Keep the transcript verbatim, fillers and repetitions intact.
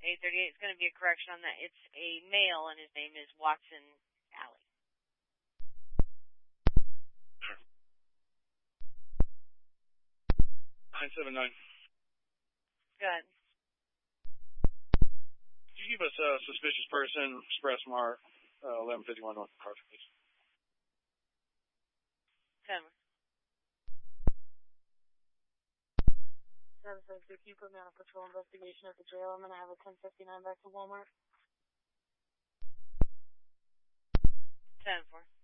eight thirty-eight. It's going to be a correction on that. It's a male, and his name is Watson Alley. nine seven nine. Good. Could you give us a suspicious person, Express Mart, uh, eleven fifty-one North Carter, please? Ten. seven seven six, you put me on a patrol investigation at the jail. I'm going to have a ten fifty-nine back to Walmart. ten four.